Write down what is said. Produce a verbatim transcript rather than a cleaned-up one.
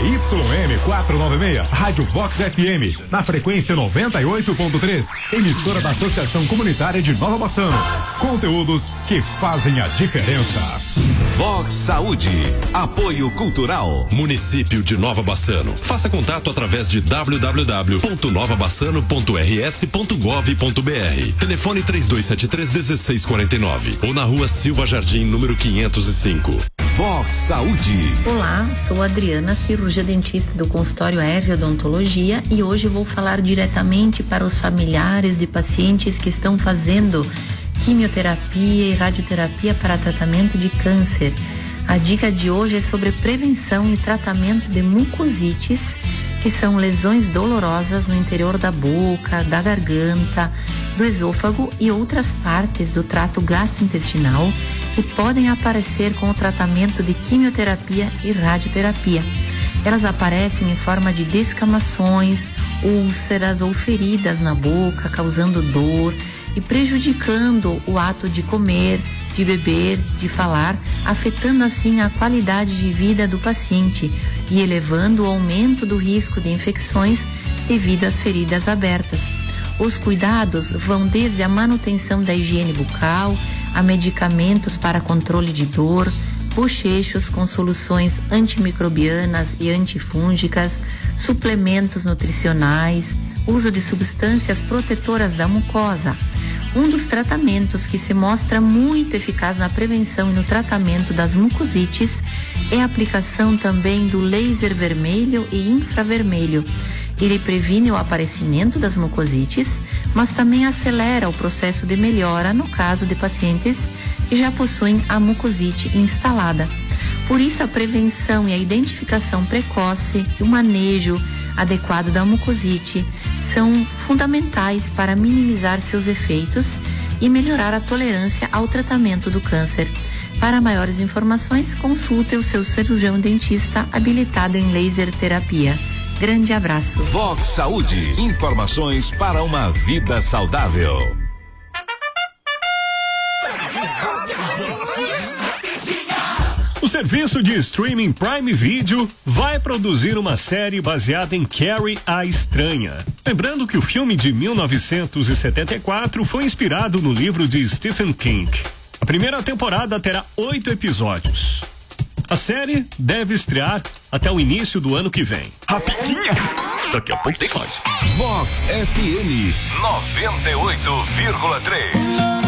Y M quatrocentos e noventa e seis, Rádio Vox F M, na frequência noventa e oito ponto três, emissora da Associação Comunitária de Nova Bassano. Conteúdos que fazem a diferença. Vox Saúde, apoio cultural. Município de Nova Bassano. Faça contato através de w w w ponto nova bassano ponto r s ponto gov ponto b r. Telefone três dois sete três, um seis quatro nove ou na rua Silva Jardim, número quinhentos e cinco. Vox Saúde. Olá, sou Adriana, cirurgia dentista do consultório R Odontologia, e hoje vou falar diretamente para os familiares de pacientes que estão fazendo quimioterapia e radioterapia para tratamento de câncer. A dica de hoje é sobre prevenção e tratamento de mucosites, que são lesões dolorosas no interior da boca, da garganta, do esôfago e outras partes do trato gastrointestinal, que podem aparecer com o tratamento de quimioterapia e radioterapia. Elas aparecem em forma de descamações, úlceras ou feridas na boca, causando dor e prejudicando o ato de comer, de beber, de falar, afetando assim a qualidade de vida do paciente e elevando o aumento do risco de infecções devido às feridas abertas. Os cuidados vão desde a manutenção da higiene bucal, a medicamentos para controle de dor, bochechos com soluções antimicrobianas e antifúngicas, suplementos nutricionais, uso de substâncias protetoras da mucosa. Um dos tratamentos que se mostra muito eficaz na prevenção e no tratamento das mucosites é a aplicação também do laser vermelho e infravermelho. Ele previne o aparecimento das mucosites, mas também acelera o processo de melhora no caso de pacientes que já possuem a mucosite instalada. Por isso, a prevenção e a identificação precoce e o manejo adequado da mucosite são fundamentais para minimizar seus efeitos e melhorar a tolerância ao tratamento do câncer. Para maiores informações, consulte o seu cirurgião dentista habilitado em laser terapia. Grande abraço. Vox Saúde, informações para uma vida saudável. O serviço de streaming Prime Video vai produzir uma série baseada em Carrie a Estranha. Lembrando que o filme de mil novecentos e setenta e quatro foi inspirado no livro de Stephen King. A primeira temporada terá oito episódios. A série deve estrear até o início do ano que vem. Rapidinha! Daqui a pouco tem mais. Vox F M noventa e oito vírgula três.